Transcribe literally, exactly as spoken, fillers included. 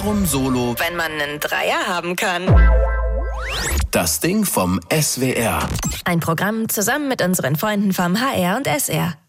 Warum Solo, wenn man einen Dreier haben kann? Das Ding vom S W R. Ein Programm zusammen mit unseren Freunden vom H R und S R.